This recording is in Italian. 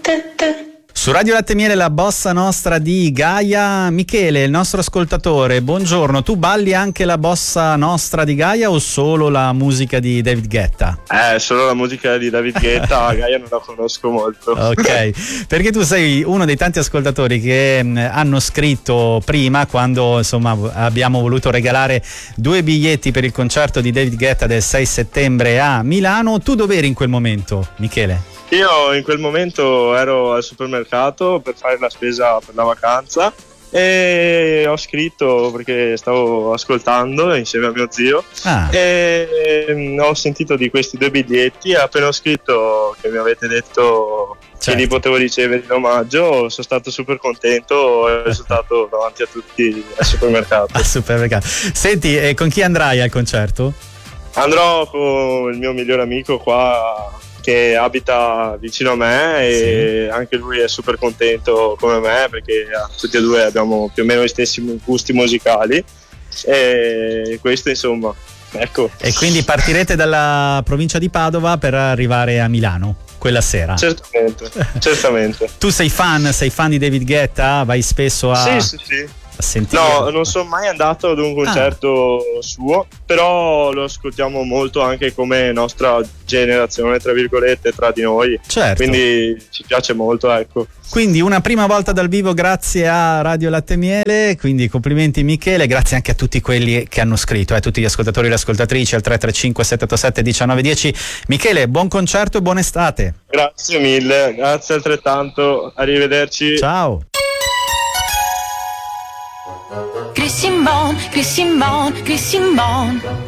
Su Radio Latte e Miele la bossa nostra di Gaia. Michele, il nostro ascoltatore, buongiorno. Tu balli anche la bossa nostra di Gaia o solo la musica di David Guetta? Solo la musica di David Guetta. Gaia non la conosco molto. Ok, perché tu sei uno dei tanti ascoltatori che hanno scritto prima, quando insomma abbiamo voluto regalare 2 biglietti per il concerto di David Guetta del 6 settembre a Milano. Tu dove eri in quel momento, Michele? Io in quel momento ero al supermercato per fare la spesa per la vacanza e ho scritto perché stavo ascoltando insieme a mio zio e ho sentito di questi 2 biglietti e appena ho scritto che mi avete detto che li potevo ricevere in omaggio, sono stato super contento e sono stato davanti a tutti al supermercato. Senti, con chi andrai al concerto? Andrò con il mio migliore amico qua che abita vicino a me e anche lui è super contento come me perché tutti e due abbiamo più o meno gli stessi gusti musicali e questo insomma, ecco. E quindi partirete dalla provincia di Padova per arrivare a Milano quella sera? Certamente. Tu sei fan di David Guetta? Vai spesso a... Sì. Sentire. No, non sono mai andato ad un concerto suo, però lo ascoltiamo molto anche come nostra generazione, tra virgolette, tra di noi. Certo. Quindi ci piace molto, ecco. Quindi una prima volta dal vivo grazie a Radio Latte e Miele, quindi complimenti Michele, grazie anche a tutti quelli che hanno scritto, tutti gli ascoltatori e le ascoltatrici al 335 787 1910. Michele, buon concerto e buona estate. Grazie mille, grazie altrettanto, arrivederci. Ciao. Christian Bon,